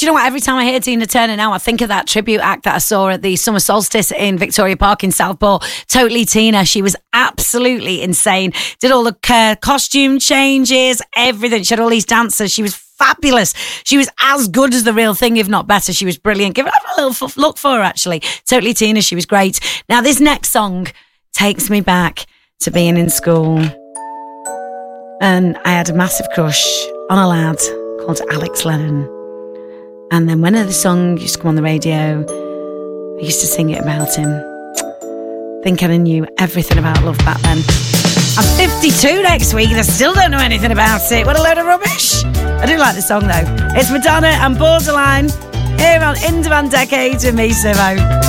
Do you know what? Every time I hear Tina Turner now, I think of that tribute act that I saw at the summer solstice in Victoria Park in Southport. Totally Tina. She was absolutely insane. Did all the costume changes, everything. She had all these dancers. She was fabulous. She was as good as the real thing, if not better. She was brilliant. Give it a little look for her, actually. Totally Tina. She was great. Now, this next song takes me back to being in school. And I had a massive crush on a lad called Alex Lennon. And then whenever the song used to come on the radio, I used to sing it about him. Thinking I knew everything about love back then. I'm 52 next week and I still don't know anything about it. What a load of rubbish. I do like the song though. It's Madonna and Borderline here on In Demand Decades with me, Simo.